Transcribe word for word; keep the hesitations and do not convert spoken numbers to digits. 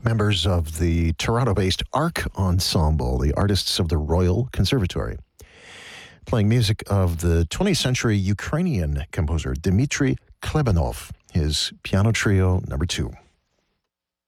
members of the Toronto-based Arc Ensemble, the artists of the Royal Conservatory, playing music of the twentieth century Ukrainian composer Dmitry Klebanov, his piano trio number two.